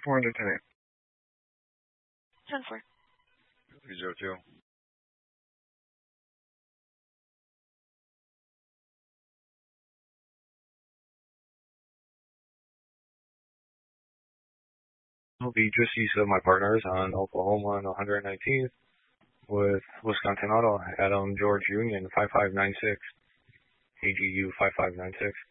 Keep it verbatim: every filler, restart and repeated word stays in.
four hundred ten eight. ten four. three zero two. Will be just use of my partners on Oklahoma on one hundred nineteenth with Wisconsin Auto, Adam George Union five five nine six, A G U five five nine six.